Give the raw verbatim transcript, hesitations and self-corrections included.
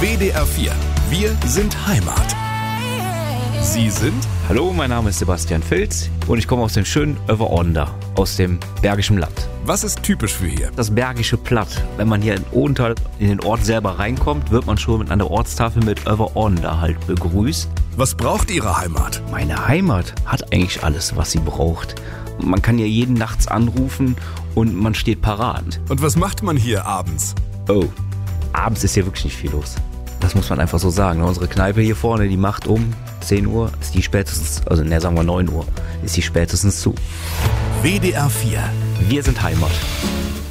W D R vier. Wir sind Heimat. Sie sind? Hallo, mein Name ist Sebastian Filz und ich komme aus dem schönen Överonda, aus dem Bergischen Land. Was ist typisch für hier? Das Bergische Platt. Wenn man hier in Odenthal in den Ort selber reinkommt, wird man schon mit einer Ortstafel mit Överonda halt begrüßt. Was braucht Ihre Heimat? Meine Heimat hat eigentlich alles, was sie braucht. Man kann ja jeden nachts anrufen und man steht parat. Und was macht man hier abends? Oh, abends ist hier wirklich nicht viel los. Das muss man einfach so sagen. Unsere Kneipe hier vorne, die macht um zehn Uhr, ist die spätestens, also ne, sagen wir neun Uhr, ist die spätestens zu. W D R vier. Wir sind Heimat.